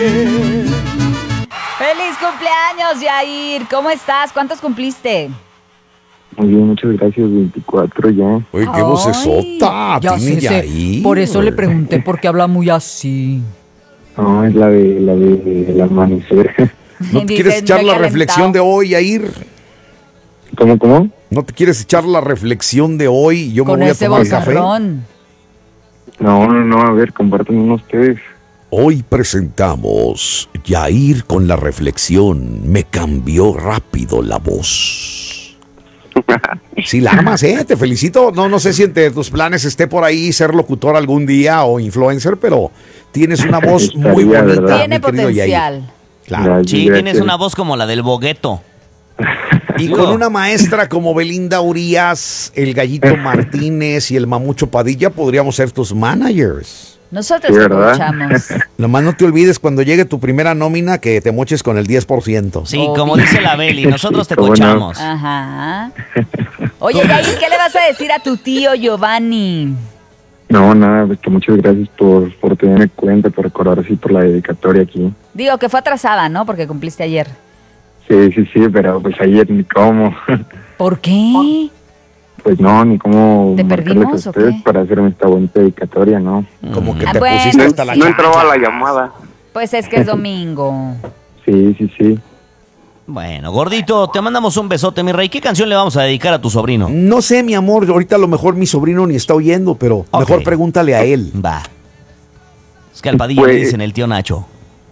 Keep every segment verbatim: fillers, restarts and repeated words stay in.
¡Feliz cumpleaños, Yair! ¿Cómo estás? ¿Cuántos cumpliste? Muy bien, muchas gracias, veinticuatro ya. Oye, qué vocesota tiene Yair. Por eso le pregunté por qué habla muy así. No, es la de la de el amanecer. ¿No te quieres echar la reflexión de hoy, Yair? ¿Cómo, cómo? ¿No te quieres echar la reflexión de hoy? Yo me Con voy a ese tomar café. bozarrón. No, no, no, a ver, compartan uno ustedes. Hoy presentamos Yair con la reflexión. Me cambió rápido la voz. Sí, la amas, ¿eh? Te felicito. No, no sé si entre tus planes esté por ahí ser locutor algún día o influencer, pero tienes una voz muy bonita. ¿verdad? Tiene mi querido Yair. potencial. Claro. Gracias, Sí, gracias. tienes una voz como la del Bogueto. Y con una maestra como Belinda Urias, el Gallito Martínez y el Mamucho Padilla podríamos ser tus managers. Nosotros Sí, te ¿verdad? escuchamos. Nomás no te olvides cuando llegue tu primera nómina que te moches con el diez por ciento. Sí, como dice la Beli, nosotros te ¿Cómo no? cochamos. Ajá. Oye, Yair, ¿qué le vas a decir a tu tío Giovanni? No, nada, pues que muchas gracias por, por tenerme en cuenta, por recordar así por la dedicatoria aquí. Digo que fue atrasada, ¿no? Porque cumpliste ayer. Sí, sí, sí, pero pues ayer ni cómo. ¿Por qué? Pues no, ni cómo ¿Te marcarles perdimos a o ustedes qué? para hacerme esta bonita dedicatoria, ¿no? Como que Ah, te bueno. pusiste hasta la No cancha. entraba la llamada. Pues es que es domingo. Sí, sí, sí. Bueno, gordito, te mandamos un besote, mi rey. ¿Qué canción le vamos a dedicar a tu sobrino? No sé, mi amor, ahorita a lo mejor mi sobrino ni está oyendo, pero Ok. mejor pregúntale a él. Va. Es que al Padilla Pues- le dicen el tío Nacho.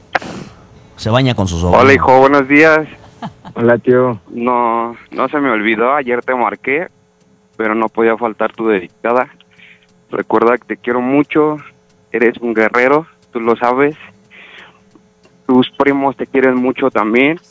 Se baña con su sobrino. Hola, hijo, buenos días. Hola, tío. No, no se me olvidó, ayer te marqué, pero no podía faltar tu dedicada. Recuerda que te quiero mucho, eres un guerrero, tú lo sabes. Tus primos te quieren mucho también.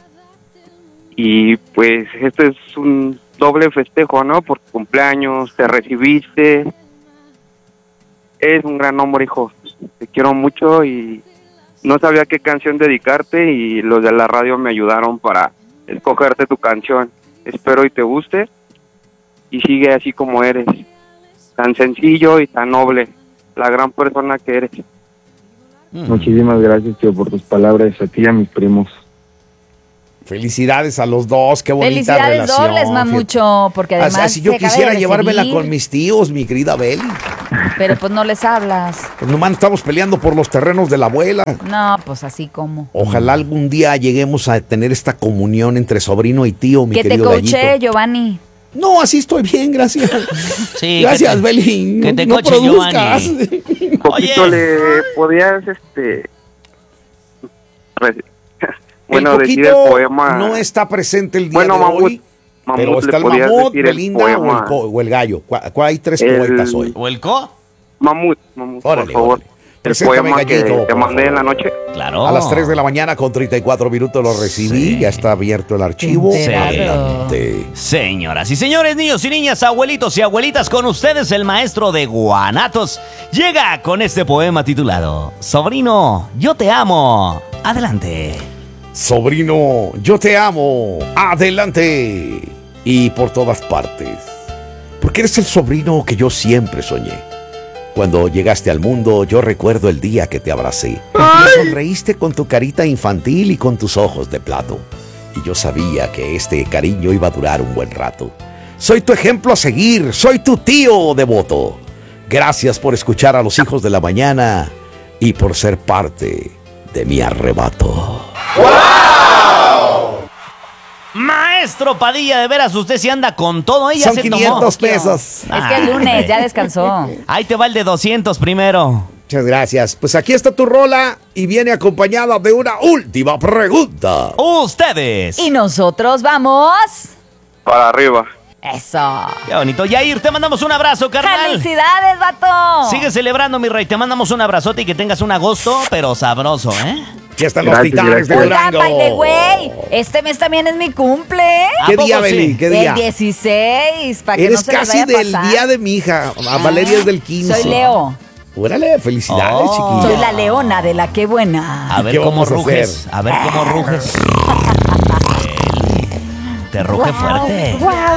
Y pues este es un doble festejo, ¿no? Por tu cumpleaños, te recibiste. Eres un gran hombre, hijo. Te quiero mucho y no sabía qué canción dedicarte y los de la radio me ayudaron para escogerte tu canción. Espero y te guste y sigue así como eres, tan sencillo y tan noble, la gran persona que eres. Mm. Muchísimas gracias, tío, por tus palabras, a ti y a mis primos. Felicidades a los dos, qué bonita Felicidades relación. dobles, Mamucho, porque además Así yo te acaba quisiera de llevármela recibir, con mis tíos, mi querida Beli. pero pues no les hablas. Pues nomás estamos peleando por los terrenos de la abuela. No, pues así como. Ojalá algún día lleguemos a tener esta comunión entre sobrino y tío, mi Que te querido coaché, Gallito. Giovanni. No, así estoy bien, gracias. Sí, Gracias, que te- Beli. que te no coche, produzcas. Poquito Oye. le podías, este... re- bueno, el decir el Coquito poema... no está presente el día Bueno, de Mamut, hoy, Mamut, pero le está el podías Mamut, decir el Belinda o el, poema. co- o el Gallo. ¿Cuál, cuál hay tres El- poetas hoy? ¿O el co? Mamut, Mamut, Órale, por favor. órale. El Preséntame, poema que Gallito, te por mandé en la favor. noche. Claro. A las tres de la mañana con treinta y cuatro minutos lo recibí, Sí. ya está abierto el archivo. Qué enterado. Adelante. Señoras y señores, niños y niñas, abuelitos y abuelitas, con ustedes el maestro de Guanatos llega con este poema titulado Sobrino, yo te amo. Adelante. Sobrino, yo te amo. Adelante. Y por todas partes. Porque eres el sobrino que yo siempre soñé. Cuando llegaste al mundo, yo recuerdo el día que te abracé. Me sonreíste con tu carita infantil y con tus ojos de plato. Y yo sabía que este cariño iba a durar un buen rato. Soy tu ejemplo a seguir, soy tu tío devoto. Gracias por escuchar a los hijos de la mañana y por ser parte de mi arrebato. Maestro Padilla, de veras, usted sí anda con todo. Ella Son se quinientos tomó. pesos. Es que el lunes ya descansó. Ahí te va el de doscientos primero. Muchas gracias. Pues aquí está tu rola y viene acompañada de una última pregunta. Ustedes. Y nosotros vamos. Para arriba. Eso. Qué bonito. Yair, te mandamos un abrazo, carnal. ¡Felicidades, vato! Sigue celebrando, mi rey. Te mandamos un abrazote y que tengas un agosto, pero sabroso, ¿eh? Aquí están los Gracias, titanes de gracias. Oigan, Durango. by the way, este mes también es mi cumple. ¿A ¿Qué poco día, sí? Beli? ¿Qué día? El dieciséis, para que Eres no se les casi vaya a del pasar. día de mi hija. A Valeria es del quince. Soy Leo. Órale, felicidades, Oh. chiquilla. Soy la leona de la que buena. A ver ¿Qué cómo vamos a ruges. hacer? A ver cómo ruges. Te ruge fuerte. Wow,